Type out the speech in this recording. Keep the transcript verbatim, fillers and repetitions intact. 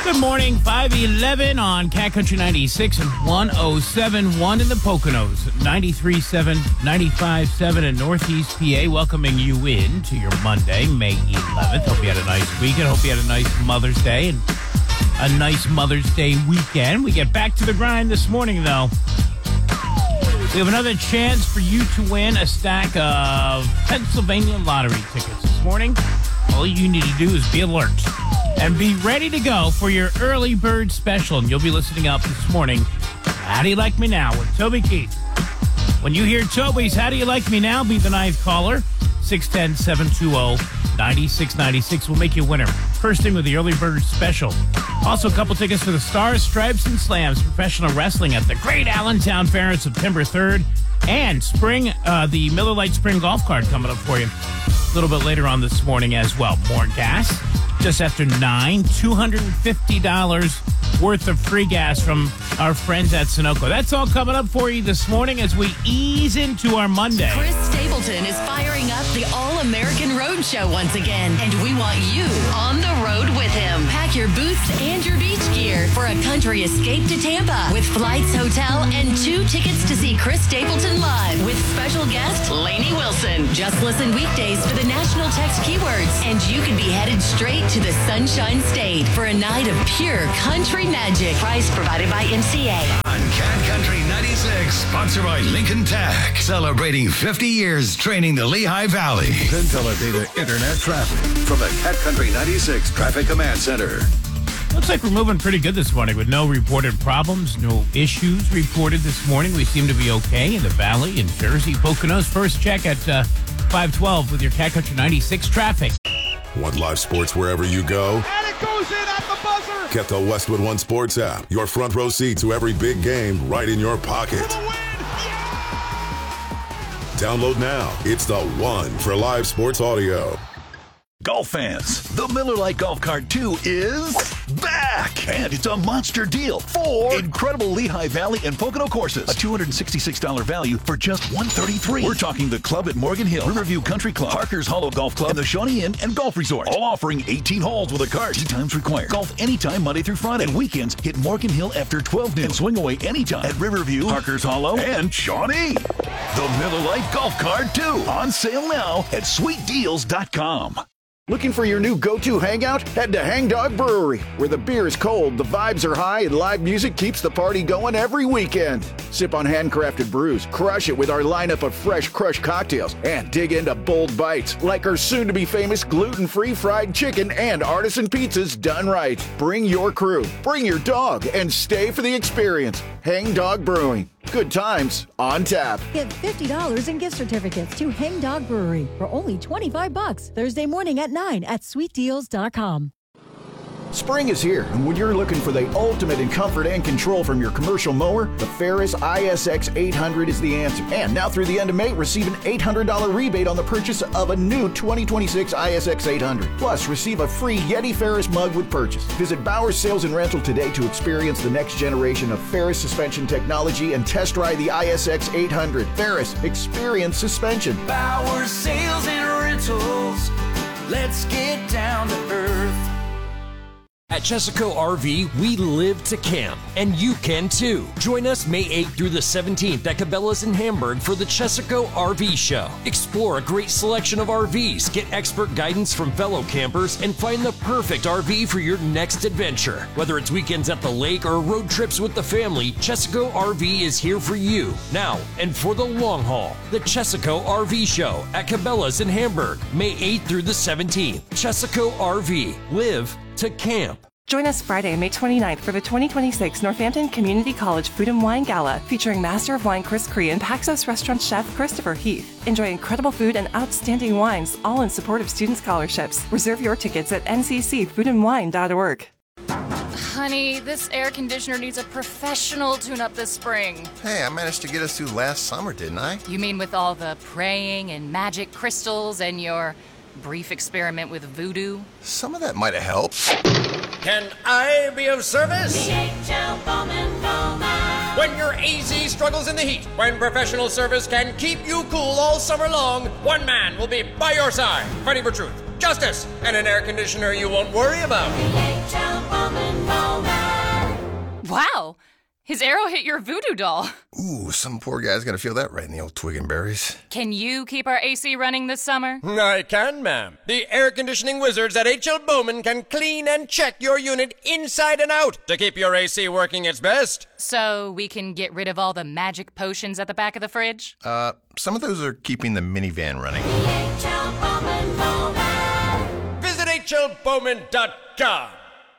Good morning, five eleven on Cat Country ninety-six and one oh seven point one in the Poconos, ninety-three point seven, ninety-five point seven in Northeast P A, welcoming you in to your Monday, May eleventh. Hope you had a nice weekend. Hope you had a nice Mother's Day and a nice Mother's Day weekend. We get back to the grind this morning, though. We have another chance for you to win a stack of Pennsylvania lottery tickets this morning. All you need to do is be alert and be ready to go for your early bird special. And you'll be listening up this morning. How do you like me now with Toby Keith? When you hear Toby's How Do You Like Me Now, be the ninth caller. six one zero, seven two zero, nine six nine six will make you a winner. First thing with the early bird special. Also, a couple tickets for the Stars, Stripes, and Slams professional wrestling at the Great Allentown Fair on September third. And spring, uh, the Miller Lite Spring Golf Card coming up for you a little bit later on this morning as well. More gas just after nine. two hundred fifty dollars worth of free gas from our friends at Sunoco. That's all coming up for you this morning as we ease into our Monday. Chris Stapleton is firing up the All-American Road Show once again, and we want you on the road with him. Pack your boots and your beach gear for a country escape to Tampa with flights, hotel, and two tickets to see Chris Stapleton live with special guest Lainey Wilson. Just listen weekdays for the national text keywords, and you can be headed straight to the Sunshine State for a night of pure country magic. Price provided by M C A. On Cat Country ninety-six, sponsored by Lincoln Tech. Celebrating fifty years training the Lehigh Valley. Penteledata Internet traffic from the Cat Country ninety-six Traffic Command Center. Looks like we're moving pretty good this morning with no reported problems, no issues reported this morning. We seem to be okay in the Valley, in Jersey, Poconos. First check at uh, five twelve with your Cat Country ninety-six traffic. Want live sports wherever you go? And it goes in at the buzzer! Get the Westwood One Sports app. Your front row seat to every big game right in your pocket. For the win! Download now. It's the one for live sports audio. Golf fans, the Miller Lite Golf Cart two is back! And it's a monster deal. Four incredible Lehigh Valley and Pocono courses. A two hundred sixty-six dollars value for just one hundred thirty-three dollars. We're talking the Club at Morgan Hill, Riverview Country Club, Parker's Hollow Golf Club, and the Shawnee Inn and Golf Resort. All offering eighteen holes with a cart. Tee times required. Golf anytime Monday through Friday. And weekends, hit Morgan Hill after twelve noon. And swing away anytime at Riverview, Parker's Hollow, and Shawnee. The Miller Lite Golf Cart two. On sale now at sweet deals dot com. Looking for your new go-to hangout? Head to Hang Dog Brewery, where the beer is cold, the vibes are high, and live music keeps the party going every weekend. Sip on handcrafted brews, crush it with our lineup of fresh crushed cocktails, and dig into bold bites like our soon-to-be famous gluten-free fried chicken and artisan pizzas done right. Bring your crew, bring your dog, and stay for the experience. Hang Dog Brewing. Good times on tap. Get fifty dollars in gift certificates to Hang Dog Brewery for only twenty-five bucks Thursday morning at nine at sweet deals dot com. Spring is here, and when you're looking for the ultimate in comfort and control from your commercial mower, the Ferris I S X eight hundred is the answer. And now through the end of May, receive an eight hundred dollars rebate on the purchase of a new twenty twenty-six I S X eight hundred. Plus, receive a free Yeti Ferris mug with purchase. Visit Bowers Sales and Rental today to experience the next generation of Ferris suspension technology and test ride the I S X eight hundred. Ferris, experience suspension. Bowers Sales and Rentals. Let's get down to earth. At Chesaco R V, we live to camp, and you can too. Join us May eighth through the seventeenth at Cabela's in Hamburg for the Chesaco R V Show. Explore a great selection of R Vs, get expert guidance from fellow campers, and find the perfect R V for your next adventure. Whether it's weekends at the lake or road trips with the family, Chesaco R V is here for you, now and for the long haul. The Chesaco R V Show at Cabela's in Hamburg, May eighth through the seventeenth. Chesaco R V. Live to camp. Join us Friday, May twenty-ninth for the twenty twenty-six Northampton Community College Food and Wine Gala featuring Master of Wine Chris Cree and Paxos Restaurant Chef Christopher Heath. Enjoy incredible food and outstanding wines, all in support of student scholarships. Reserve your tickets at n c c food and wine dot org. Honey, this air conditioner needs a professional tune-up this spring. Hey, I managed to get us through last summer, didn't I? You mean with all the praying and magic crystals and your brief experiment with voodoo? Some of that might have helped. Can I be of service? D H L Foam and Foam. When your A Z struggles in the heat, when professional service can keep you cool all summer long, one man will be by your side, fighting for truth, justice, and an air conditioner you won't worry about. D H L Foam and Foam. His arrow hit your voodoo doll. Ooh, some poor guy's gonna feel that right in the old twig and berries. Can you keep our A C running this summer? I can, ma'am. The air conditioning wizards at H L Bowman can clean and check your unit inside and out to keep your A C working its best. So we can get rid of all the magic potions at the back of the fridge? Uh, some of those are keeping the minivan running. H L Bowman Bowman. Visit H L Bowman dot com.